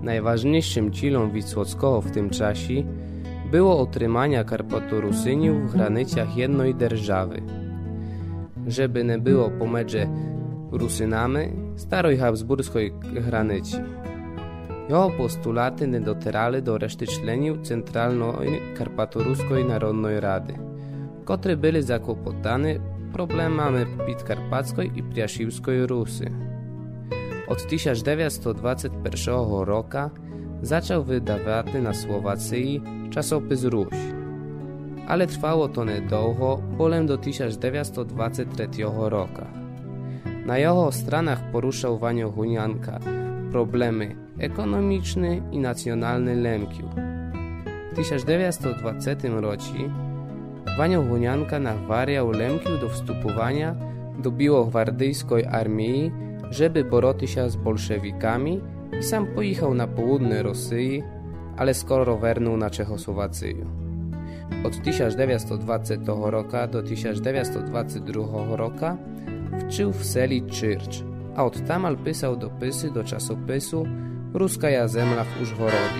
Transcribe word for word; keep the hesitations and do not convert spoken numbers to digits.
Najważniejszym cílom Wisłockiego w tym czasie było otrzymanie Karpatorusynów w granicach jednej держawy. Żeby nie było pomiędzy Rusynami starej habsburskiej granicy. Jego postulaty nie docierali do reszty członków Centralnej Karpatoruskiej Narodnej Rady, które byli zakłopotane problemami Podkarpackiej i Przyjaciółskiej Rusy. Od tysiąc dziewięćset dwudziestego pierwszego roku zaczął wydawać na Słowacji czasopis Ruś, ale trwało to niedługo, bowiem do tysiąc dziewięćset dwudziestego trzeciego roku. Na jego stronach poruszał Wanio Hunianka problemy ekonomiczne i nacjonalne Lemkiów. W tysiąc dziewięćset dwudziestym roku Wanio Hunianka nachwariał Lemkiów do wstupowania do białogwardyjskiej armii, żeby boroti się z bolszewikami, i sam pojechał na południe Rosji, ale skoro wernął na Czechosłowację. Od tysiąc dziewięćset dwudziestego roku do tysiąc dziewięćset dwudziestego drugiego roku wczył w seli Czyrcz, a od tamal pisał dopisy do czasopisu Ruskaja Zemla w Użgorodzie.